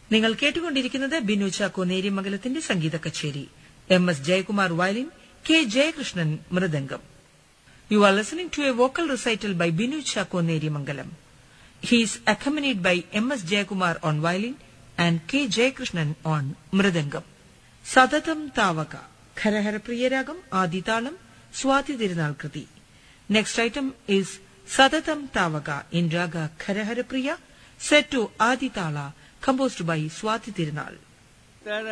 നിങ്ങൾ കേട്ടുകൊണ്ടിരിക്കുന്നത് ബിനു ചാക്കോ നേര്യമംഗലത്തിന്റെ സംഗീത കച്ചേരി. MS Jayakumar violin, K Jayakrishnan mridangam. You are listening to a vocal recital by Binu Chako Nerimangalam. He is accompanied by MS Jayakumar on violin and K Jayakrishnan on mridangam. Sadatam Tavaka, Kharahara Priyaragam, Aditalam, Swati Tirunal Kriti. Next item is Sadatam Tavaka in Raga Kharahara Priya, set to Aditala, composed by Swati Tirunal.